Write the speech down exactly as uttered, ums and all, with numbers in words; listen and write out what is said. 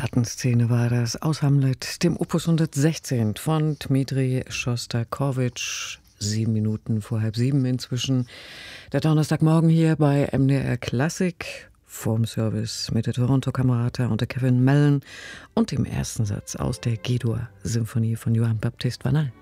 Gartenszene war das aus Hamlet, dem Opus hundertsechzehn von Dmitri Schostakowitsch. Sieben Minuten vor halb sieben inzwischen. Der Donnerstagmorgen hier bei M D R Klassik. Vorm Service mit der Toronto-Kamerata und der Kevin Mellon und dem ersten Satz aus der G-Dur-Symphonie von Johann Baptist Vanal.